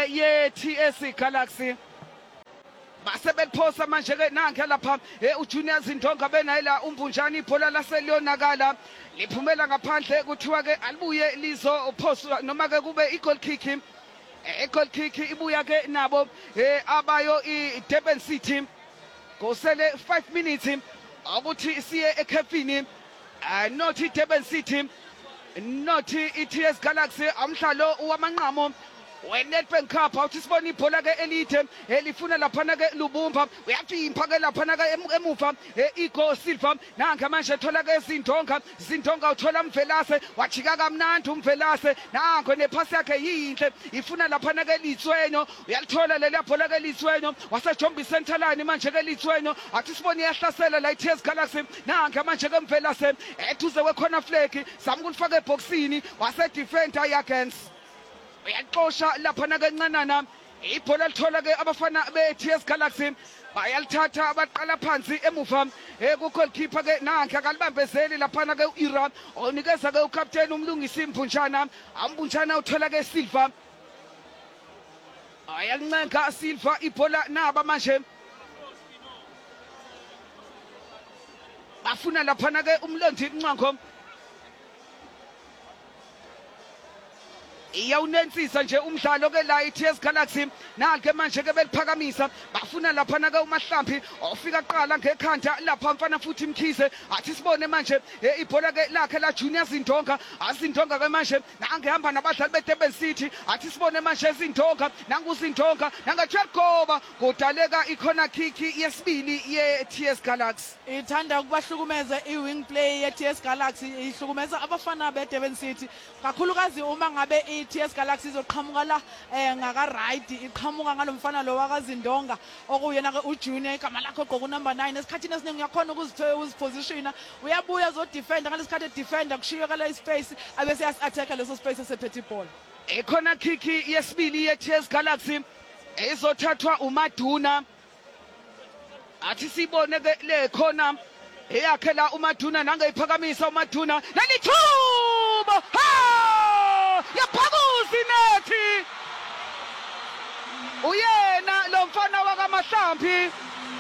yeTS Galaxy basebeliphosa manje ke nange lapha uJunior Zindonga benayila umbunjana ibhola laseliyonakala liphumela ngaphandle kuthiwa ke alibuye lizophoswa noma ke kube igoal kick goal kick ibuya ke nabo abayo iDurban City kosele 5 minutes ukuthi siye ekhefini not iDurban City not iTS Galaxy amhlalo wamanqamo weNedbank Cup awuthi sibona ibhola ke elithe elifuna lapha ke Lubumba uyafimpa ke lapha ke emuva iGo Silva nanga manje ethola ke Zindonga uthola Mvelase wajika kamnandi uMvelase nango nephasi yakhe yinhle ifuna lapha ke Litswenyo uyalithola leli bhola ke Litswenyo wasejombi center line manje ke Litswenyo athi sibona iyahlasela la iTS Galaxy nanga manje ke Mvelase eduze kwecorner flag samkulifaka eboxini wase defender against uyaqosha lapha ke nqanana ibhola lithola ke abafana beTS Galaxy bayalithatha abaqala phansi emuva ku goalkeeper ke nange akalibambezeli lapha ke uIra onikeza ke ucaptain umlungisi imbunjana ambunjana uthola ke Silva ayalincenga Silva ibhola naba manje bafuna lapha ke umlondi incango iyawunensisa nje umdlalo ke la iTS Galaxy nange manje ke beliphakamisa bafuna lapha ke uMahlambi ofika qala ngekhanda lapha mfana futhi Mkhize athi sibone manje ibhola ke lakhe la Junior Zindonga azindonga ke manje nange hamba nabadlali beDurban City athi sibone manje Zindonga nanguzindonga nangaJacoba kudaleka icorner kick yesibili yeTS Galaxy ithanda ukubahlukumeza iwing play yeTS Galaxy ihlukumeza abafana beDurban City kakhulukazi uma ngabe iTS Galaxy izoqhamuka la ngaka right iqhamuka ngalomfana lo wakazindonga okuyena ke uJunior igama lakhe ogqoka number 9 esikhathini esiningi uyakhona ukuzipositiona uyabuya zo defender ngalesikhathi defender kushiya kala ispace abese attack leso space esephethe ball ekhona kick yesibili yeTS Galaxy ezothathwa uMaduna athi sibone ke le khona eyakhe la uMaduna nangayiphakamisa uMaduna lalithuba yaphakuzi nethi uyena lo mfana wakaMahlambi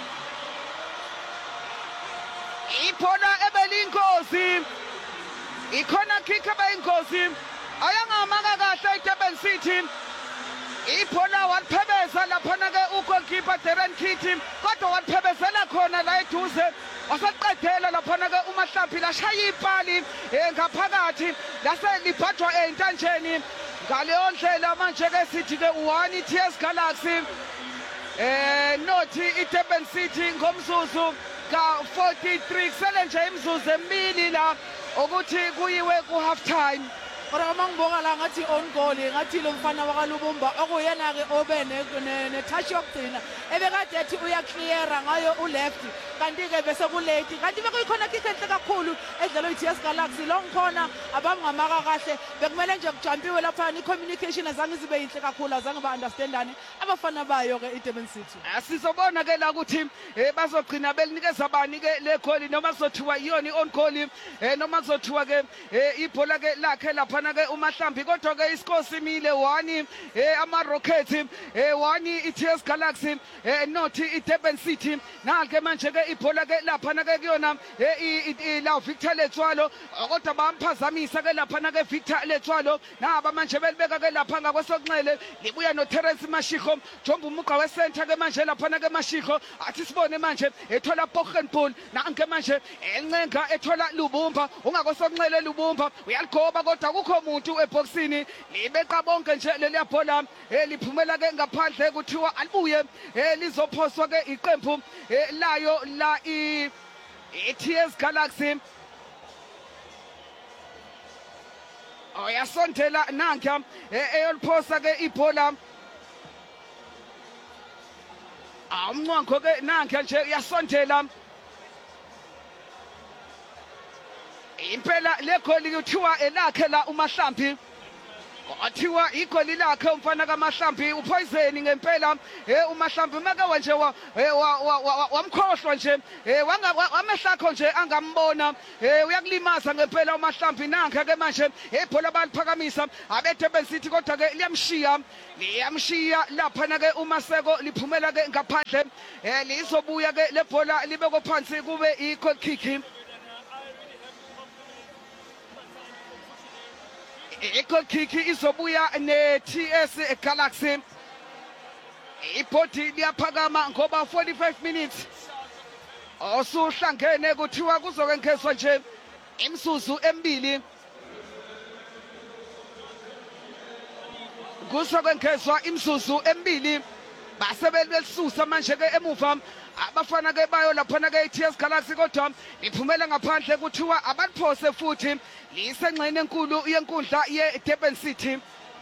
ibhola ebelinkosi ikhona kick ebeyinkosi ayangamaka kahle iDurban City ibhola waliphebeza lapha ke ugoalkeeper Darren Kitty kodwa waliphebezela khona la eduze wasaqedela lapha ke uMahlambi lashaya ipali ngaphakathi lase libhadwa entanjeni ngaleyo ndlela manje ke sithi ke 1 iTS Galaxy nothi iDurban City ngomzuzu ka 43 kusele nje imizuzu emibili la ukuthi kuyiwe ku half time kodwa mangiboka la ngathi on goal ngathi lo mfana wakalubumba okuyena ke obe ne touch yokugcina ebekade ethi uyacleara ngayo uleft kanti ke bese ku late kanti bekuyikhona kick enhle kakhulu edlalo iTS Galaxy lo ngikhona abamngamaka kahle bekumele nje kujampiwe lapha ni communication azange zibe yinhle kakhulu azange ba understandane abafana bayo ke iDurban City asizobona ke la ukuthi bazogcina belinikeza abani ke le goal noma kuzothiwa iyona on goal noma kuzothiwa ke ibhola ke lakhe lapha na ke uMahlambi kodwa ke iscore simile 1 ama Rockets 1 iTS Galaxy not iDurban City nanke manje ke ibhola ke lapha na ke kuyona la Victor Letswalo kodwa bamphazamisa ke lapha na ke Victor Letswalo naba manje belibeka ke lapha ngakwesokunxele libuya no Terence Mashiko Jomba umugqa we center ke manje lapha na ke Mashiko athi sibone manje ethola Pochenpool nanke manje encenga ethola Lubumba ungakwesokunxele Lubumba uyaligoba kodwa akukho umuntu eboxini libeqa bonke nje leli bhola liphumela ke ngaphandle kuthiwa alibuye lizophoswa ke iqembu layo la iTS Galaxy oyasondela nanka eyolphosa ke ibhola umnqongo ke nanka nje yasondela impela le goli kuthiwa elakhe la uMahlambi athiwa igoli lakhe umfana kaMahlambi upoison ngempela uMahlambi makawa nje wamkhohlwa nje wamehlakho nje angambona uyakulimaza ngempela uMahlambi nanka ke manje ibhola baliphakamisa abeDurban City kodwa ke liyamshiya lapha na ke uMaseko liphumela ke ngaphandle lizobuya ke lebhola libekwe phansi kube i-goal kick i-goal kick izobuya neTS Galaxy ibhodi liyaphakama ngoba 45 minutes osuhlangene kuthiwa kuzokenkezwa nje imsuzu emibili kuzokenkezwa imsuzu emibili basebeli belisusa manje ke emuva abafana ke bayo lapha na ke iTS Galaxy kodwa liphumela ngaphandle kuthiwa abaphose futhi lisengxenye enkulu yenkundla yeDurban City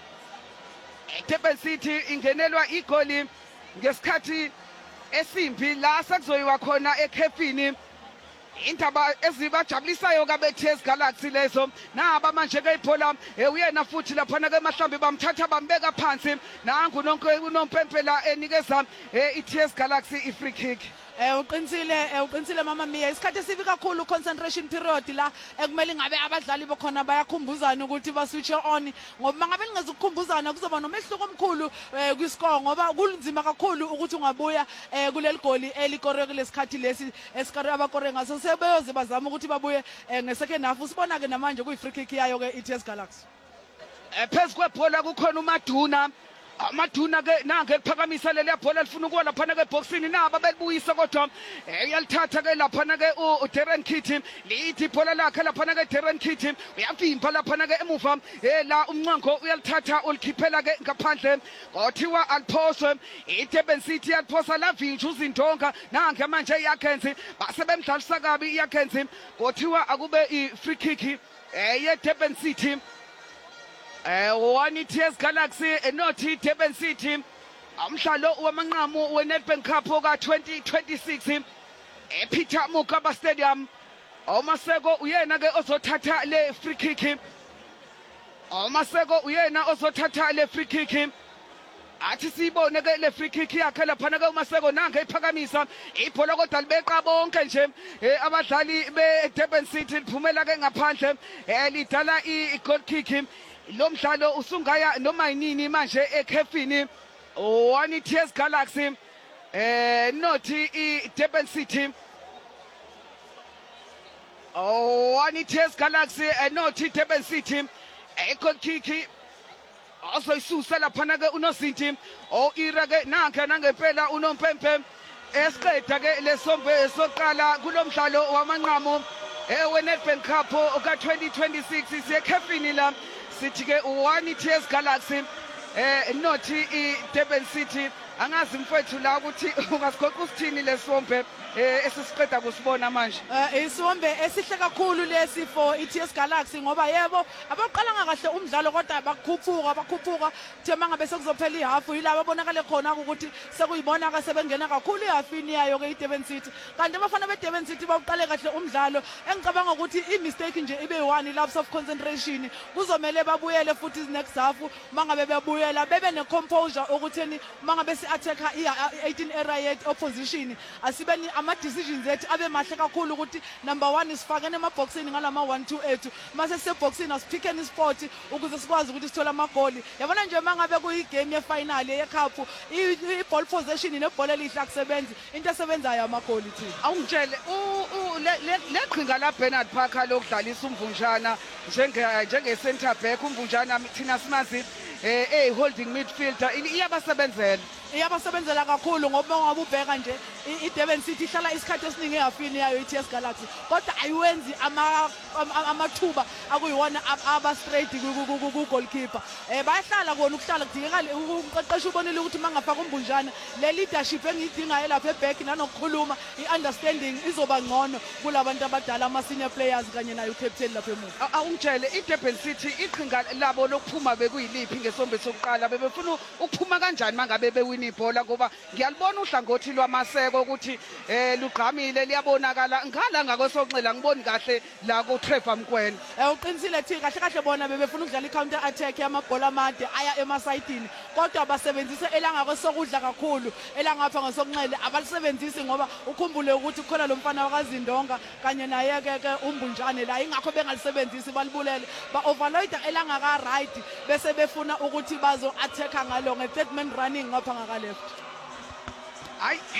iDurban City ingenelwa igoli ngesikhathi esimbi la sekuzoyiwa khona ekhefini indaba ezibajabulisayo ka beTS Galaxy lezo naba manje ke ibhola uyena futhi lapha na ke Mahlambi bamthatha bambeka phansi nangu nonke unompempela enikeza iTS Galaxy i-free kick uqinisile mama Mia isikhathi esibi kakhulu concentration period la ekumele ngabe abadlali bokhona bayakhumbuzana ukuthi ba switch on ngoba mangabe ningezukukhumbuzana kuzoba nomehluko omkhulu kwiscore ngoba kunzima kakhulu ukuthi ungabuya kuleli goli elikoreke lesikhathi lesi esikare abakore ngaso sebeyoze bazama ukuthi babuye ngesecond half sibona ke namanje kuyi-free kick yayo ke iTS Galaxy phezu kwebhola kukhona uMaduna ke nange kuphakamisa leli bhola lifuna ukuwa lapha ke boxini naba belibuyisa kodwa uyalithatha ke lapha ke uDarren Kitty lithi ibhola lakhe lapha ke Darren Kitty uyavimba lapha ke emuva la umnqongo uyalithatha ulikhiphela ke ngaphandle kothiwa aliphoswe iDurban City yaliphosa lavintsha uzindonga nange manje iyakenzi basebemdlalisa kabi iyakenzi kothiwa akube i-free kick yeDurban City one iTS Galaxy not iDurban City umdlalo wamanqamu weNedbank Cup ka 2026 ePeter Mokaba Stadium uMaseko uyena ke ozothatha le free kick uMaseko uyena ozothatha le free kick athi sibone ke le free kick yakhe lapha ke uMaseko nange iphakamisa ibhola kodwa libeqa bonke nje abadlali beDurban City liphumela ke ngaphandle lidala i-goal kick lo mdlalo usungaya noma yinini manje ekhefini one iTS Galaxy not iDurban City one iTS Galaxy not iDurban City goal kick also isusa lapha ke unozinti ira ke nanke nangempela unompempe esiqeda ke lesombe soqala kulomdlalo wamanqamu weNedbank Cup ka 2026 siyekhefini la sithi ke one iTS Galaxy not iDurban City angazi mfethu la ukuthi ungasikhoqa usithini lesombe esisiqeda kusibona manje isombe esihle kakhulu lesi for iTS Galaxy ngoba yebo abaqala kahle umdlalo kodwa bakhuphuka the mangabe sekuzophela ihalf yilabo bonakale khona ukuthi sekuyibona ka sebengena kakhulu ihafini yayo ke iDurban City kanti abafana beDurban City baqale kahle umdlalo engicabanga ukuthi imistake nje ibe one lapse of concentration kuzomela babuyele futhi next half mangabe bebuyela bebe ne composure ukutheni mangabe si attacker i18 area opposition asibeni ama decisions ethu abe mahle kakhulu ukuthi number 1 isifakene emaboxini ngalama 1-2 ethu mase seboxini asiphikeni sport ukuze sikwazi ukuthi sithola amagoli yabona nje mangabe kuyigame yefinal yecup iball possession nebhola elihle akusebenzi into esebenzayo amagoli thina awungitshele leqhinga la Bernard Parker lokudlalisa umvunjana njenge center back umvunjana thina simazi holding midfielder iyabasebenzela kakhulu ngoba ngabe ubheka nje iDurban City ihlala isikhathi esiningi ehafini yayo iTS Galaxy kodwa ayiwenzi amathuba akuyiwona aba straight ku goalkeeper bayahlala kona ukuhlala kudingekala umqeqeshi ubonile ukuthi mangafaka umbunjana le leadership engidingayo lapha eback nanokukhuluma iunderstanding izoba ngcono kulabantu abadala ama senior players kanye nayo captain lapha emuva awungitshele iDurban City iqhinga labo lokuphuma bekuyiliphi ngesombe sokuqala bebefuna ukuphuma kanjani mangabe bewina ibhola ngoba ngiyalibona uhlangothi lwamaseko ukuthi lugqamile liyabonakala ngala ngakwesonxele ngiboni kahle la ku Trevor Mkwena uqinisile thi kahle bona bebefuna ukudlala icounter attack yamabhola amade aya emasayidini kodwa basebenzise elangakwesokudla kakhulu elangapha ngesonxele abalisebenzisi ngoba ukhumbule ukuthi khona lo mfana wakazindonga kanye naye ke umbunjane la ingakho bengalisebenzisi balibulele ba overload elangaka right bese befuna ukuthi bazo attack ngalo nge third man running ngapha ngaka left hayi